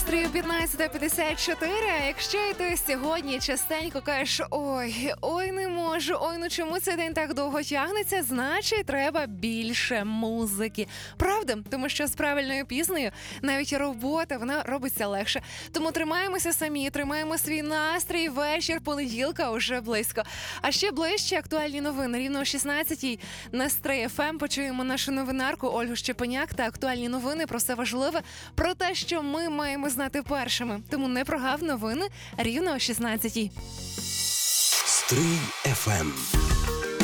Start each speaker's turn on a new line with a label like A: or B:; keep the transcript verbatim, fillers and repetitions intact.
A: настрою п'ятнадцята п'ятдесят чотири. А якщо і ти сьогодні частенько кажеш ой, ой, не можу, ой, ну чому цей день так довго тягнеться, значить треба більше музики. Правда? Тому що з правильною піснею навіть робота, вона робиться легше. Тому тримаємося самі, тримаємо свій настрій, вечір понеділка уже близько. А ще ближче актуальні новини. Рівно о шістнадцятій на Стрий еф ем почуємо нашу новинарку Ольгу Щепеняк та актуальні новини про все важливе, про те, що ми маємо знати першими. Тому не прогав новини рівно о шістнадцятій.
B: Стрий еф ем.